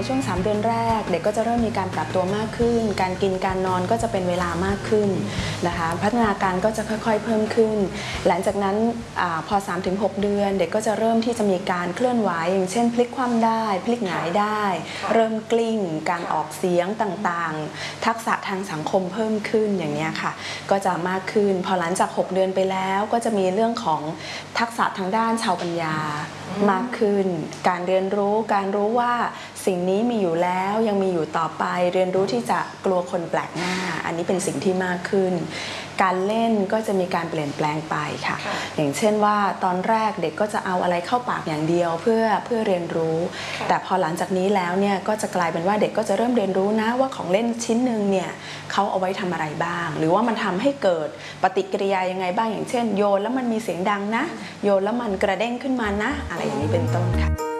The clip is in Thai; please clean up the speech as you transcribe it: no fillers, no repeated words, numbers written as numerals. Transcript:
ช่วง3 เดือนแรกเด็กก็จะเริ่มมีการปรับตัวมากขึ้นการกินการนอนก็จะเป็นเวลามากขึ้นนะคะพัฒนาการก็จะค่อยๆเพิ่มขึ้นหลังจากนั้นพอ 3-6 เดือนเด็กก็จะเริ่มที่จะมีการเคลื่อนไหวอย่างเช่นพลิกคว่ำได้พลิกหงายได้เริ่มกลิ้งการออกเสียงต่างๆทักษะทางสังคมเพิ่มขึ้นอย่างนี้ค่ะก็จะมากขึ้นพอหลังจาก6 เดือนไปแล้วก็จะมีเรื่องของทักษะทางด้านชาวปัญญามากขึ้นการเรียนรู้การรู้ว่าสิ่งนี้มีอยู่แล้วยังมีอยู่ต่อไปเรียนรู้ที่จะกลัวคนแปลกหน้าอันนี้เป็นสิ่งที่มากขึ้นการเล่นก็จะมีการเปลี่ยนแปลงไปค่ะอย่างเช่นว่าตอนแรกเด็กก็จะเอาอะไรเข้าปากอย่างเดียวเพื่อเรียนรู้แต่พอหลังจากนี้แล้วเนี่ยก็จะกลายเป็นว่าเด็กก็จะเริ่มเรียนรู้นะว่าของเล่นชิ้นหนึ่งเนี่ยเขาเอาไว้ทำอะไรบ้างหรือว่ามันทำให้เกิดปฏิกิริยายังไงบ้างอย่างเช่นโยนแล้วมันมีเสียงดังนะโยนแล้วมันกระเด้งขึ้นมานะอะไรอย่างนี้เป็นต้นค่ะ